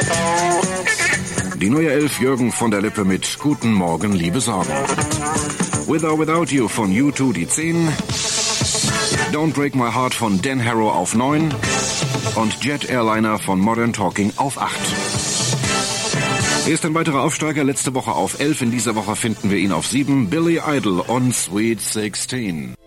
Die neue 11 Jürgen von der Lippe mit Guten Morgen, liebe Sorgen. With or Without You von U2 die 10. Don't Break My Heart von Dan Harrow auf 9. Und Jet Airliner von Modern Talking auf 8. Hier ist ein weiterer Aufsteiger, letzte Woche auf 11. In dieser Woche finden wir ihn auf 7. Billy Idol on Sweet 16.